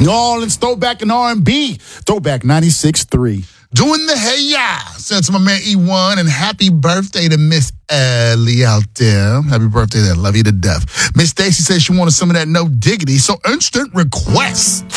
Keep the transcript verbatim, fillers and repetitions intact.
New Orleans throwback and R and B. Throwback ninety-six three. Doing the hey ya. Send to my man E one and happy birthday to Miss Ellie out there. Happy birthday there. Love you to death. Miss Stacy says she wanted some of that No Diggity, so instant request.